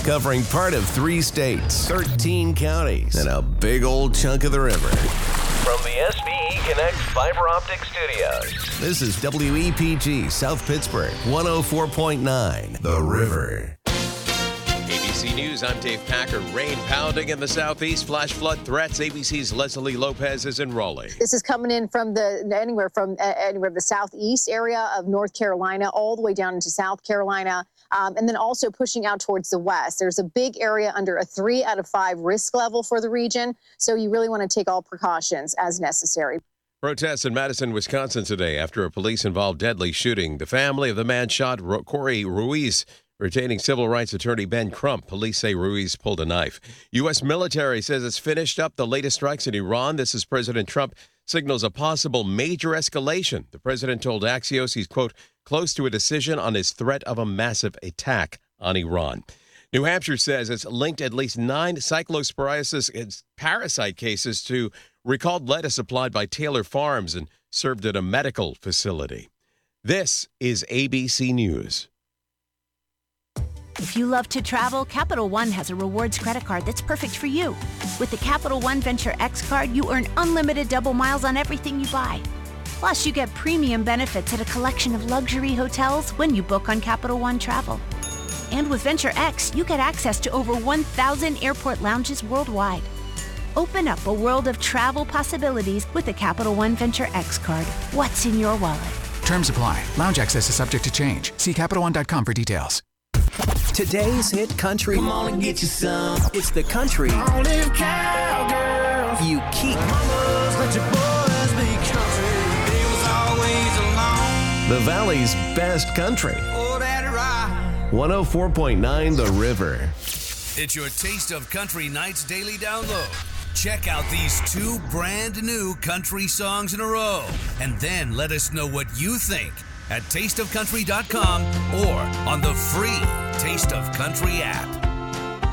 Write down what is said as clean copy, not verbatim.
covering part of 3 states, 13 counties, and a big old chunk of the river. From the SBE Connect Fiber Optic Studios. This is WEPG South Pittsburgh, 104.9, The River. ABC News, I'm Dave Packer. Rain pounding in the southeast, flash flood threats. ABC's Leslie Lopez is in Raleigh. This is coming in from anywhere from the southeast area of North Carolina all the way down into South Carolina, and then also pushing out towards the west. There's a big area under a 3 out of 5 risk level for the region, so you really want to take all precautions as necessary. Protests in Madison, Wisconsin today after a police-involved deadly shooting. The family of the man shot, Corey Ruiz, retaining civil rights attorney Ben Crump. Police say Ruiz pulled a knife. U.S. military says it's finished up the latest strikes in Iran. This is President Trump signals a possible major escalation. The president told Axios he's, quote, close to a decision on his threat of a massive attack on Iran. New Hampshire says it's linked at least 9 cyclosporiasis parasite cases to recalled lettuce supplied by Taylor Farms and served at a medical facility. This is ABC News. If you love to travel, Capital One has a rewards credit card that's perfect for you. With the Capital One Venture X card, you earn unlimited double miles on everything you buy. Plus, you get premium benefits at a collection of luxury hotels when you book on Capital One Travel. And with Venture X, you get access to over 1,000 airport lounges worldwide. Open up a world of travel possibilities with the Capital One Venture X card. What's in your wallet? Terms apply. Lounge access is subject to change. See CapitalOne.com for details. Today's hit country. Come on and get you some. It's the country you keep. The Valley's best country. 104.9 The River. It's your Taste of Country Nights daily download. Check out these 2 brand new country songs in a row, and then let us know what you think at tasteofcountry.com or on the free Taste of Country app.